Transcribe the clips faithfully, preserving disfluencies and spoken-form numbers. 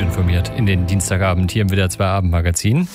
informiert in den Dienstagabend hier im W D R zwei Abendmagazin.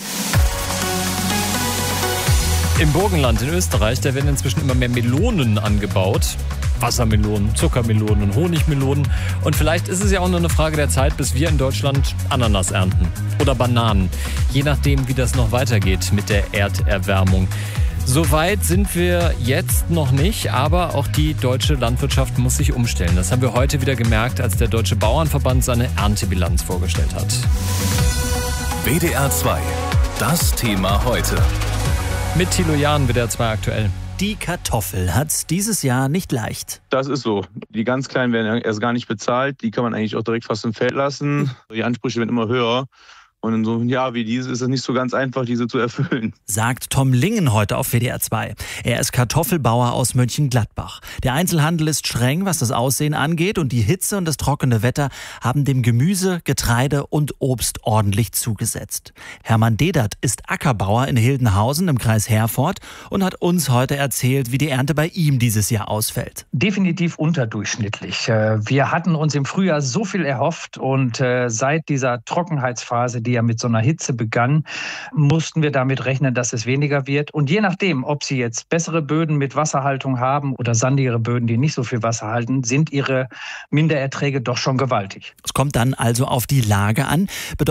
Im Burgenland in Österreich, da werden inzwischen immer mehr Melonen angebaut. Wassermelonen, Zuckermelonen, Honigmelonen. Und vielleicht ist es ja auch nur eine Frage der Zeit, bis wir in Deutschland Ananas ernten. Oder Bananen. Je nachdem, wie das noch weitergeht mit der Erderwärmung. Soweit sind wir jetzt noch nicht, aber auch die deutsche Landwirtschaft muss sich umstellen. Das haben wir heute wieder gemerkt, als der Deutsche Bauernverband seine Erntebilanz vorgestellt hat. W D R zwei, das Thema heute. Mit Thilo Jahn, W D R zwei aktuell. Die Kartoffel hat's dieses Jahr nicht leicht. Das ist so. Die ganz Kleinen werden erst gar nicht bezahlt. Die kann man eigentlich auch direkt fast im Feld lassen. Die Ansprüche werden immer höher. Und in so einem Jahr wie dieses ist es nicht so ganz einfach, diese zu erfüllen. Sagt Tom Lingen heute auf W D R zwei. Er ist Kartoffelbauer aus Mönchengladbach. Der Einzelhandel ist streng, was das Aussehen angeht, und die Hitze und das trockene Wetter haben dem Gemüse, Getreide und Obst ordentlich zugesetzt. Hermann Dedert ist Ackerbauer in Hildenhausen im Kreis Herford und hat uns heute erzählt, wie die Ernte bei ihm dieses Jahr ausfällt. Definitiv unterdurchschnittlich. Wir hatten uns im Frühjahr so viel erhofft und seit dieser Trockenheitsphase, die ja mit so einer Hitze begann, mussten wir damit rechnen, dass es weniger wird. Und je nachdem, ob Sie jetzt bessere Böden mit Wasserhaltung haben oder sandigere Böden, die nicht so viel Wasser halten, sind Ihre Mindererträge doch schon gewaltig. Es kommt dann also auf die Lage an.